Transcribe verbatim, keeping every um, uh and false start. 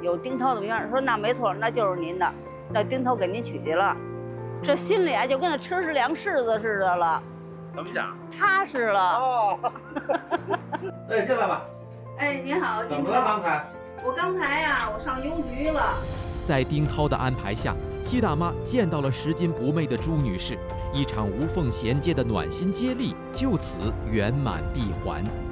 有丁涛的名儿，说那没错，那就是您的，那丁涛给您取去了，这心里啊就跟那吃是粮柿子似的了。 怎么讲？ 踏实了。 哦。哎，进来吧。 哎，你好， 怎么了？刚才？ 我刚才呀、啊，我上邮局了。 在丁涛的安排下，西大妈见到了拾金不昧的朱女士，一场无缝衔接的暖心接力就此圆满闭环。